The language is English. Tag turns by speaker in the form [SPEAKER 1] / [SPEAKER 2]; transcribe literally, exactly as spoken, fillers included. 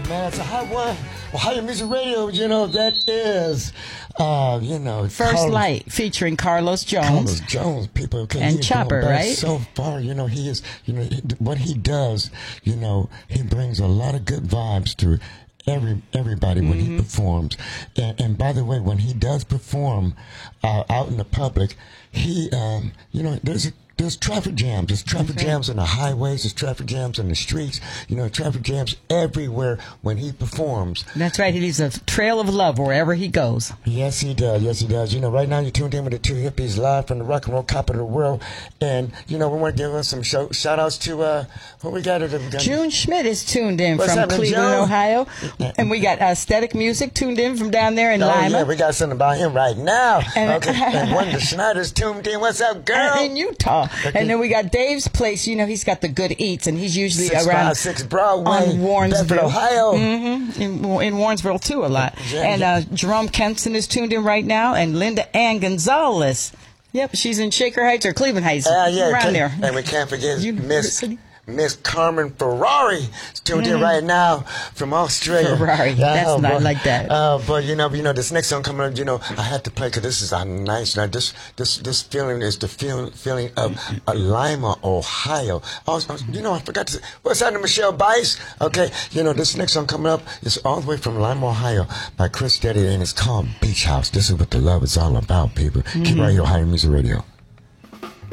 [SPEAKER 1] man. It's a hot one. Ohio Music Radio, you know, that is, uh, you know.
[SPEAKER 2] First
[SPEAKER 1] Carlos,
[SPEAKER 2] Light featuring Carlos Jones.
[SPEAKER 1] Carlos Jones, people. Okay,
[SPEAKER 2] and
[SPEAKER 1] he's
[SPEAKER 2] Chopper,
[SPEAKER 1] going back
[SPEAKER 2] right?
[SPEAKER 1] so far, you know, he is, you know, what he does, you know, he brings a lot of good vibes to every everybody when mm-hmm. he performs. And, and by the way, when he does perform uh, out in the public, he, um, you know, there's a There's traffic jams. There's traffic okay. jams on the highways. There's traffic jams on the streets. You know, traffic jams everywhere when he performs.
[SPEAKER 2] That's right. He leaves a trail of love wherever he goes.
[SPEAKER 1] Yes, he does. Yes, he does. You know, right now you're tuned in with the two hippies live from the rock and roll capital of the world. And, you know, we want to give us some show, shout-outs to, uh, what we got? We got
[SPEAKER 2] June Schmidt is tuned in
[SPEAKER 1] What's
[SPEAKER 2] from Cleveland,
[SPEAKER 1] Joe?
[SPEAKER 2] Ohio. And we got Aesthetic Music tuned in from down there in
[SPEAKER 1] oh,
[SPEAKER 2] Lima.
[SPEAKER 1] yeah, we got something about him right now.
[SPEAKER 2] And,
[SPEAKER 1] okay. and Wanda Schneider's tuned in. What's up, girl?
[SPEAKER 2] In Utah. Okay. And then we got Dave's Place. You know, he's got the good eats, and he's usually
[SPEAKER 1] six
[SPEAKER 2] around
[SPEAKER 1] five six Broadway,
[SPEAKER 2] on Warrensville,
[SPEAKER 1] Bedford, Ohio.
[SPEAKER 2] Mm-hmm. In, in Warrensville, too, a lot.
[SPEAKER 1] Yeah,
[SPEAKER 2] and
[SPEAKER 1] yeah.
[SPEAKER 2] Uh, Jerome Kempson is tuned in right now, and Linda Ann Gonzalez. Yep, she's in Shaker Heights or Cleveland Heights,
[SPEAKER 1] uh, yeah,
[SPEAKER 2] around
[SPEAKER 1] can,
[SPEAKER 2] there.
[SPEAKER 1] And we can't forget Miss
[SPEAKER 2] University.
[SPEAKER 1] Miss Carmen Ferrari is tuned
[SPEAKER 2] mm-hmm.
[SPEAKER 1] in right now from Australia.
[SPEAKER 2] Ferrari,
[SPEAKER 1] uh,
[SPEAKER 2] that's not
[SPEAKER 1] but,
[SPEAKER 2] like that.
[SPEAKER 1] Uh, but you know, you know, this next song coming up, you know, I had to play because this is a nice. Now, this this this feeling is the feeling feeling of uh, Lima, Ohio. I was, I was, you know, I forgot to say, what's happening, Michelle Bice? Okay, you know, this next song coming up is all the way from Lima, Ohio, by Chris Steady, and it's called Beach House. This is what the love is all about, people. Mm-hmm. Keep right here, Ohio Music Radio.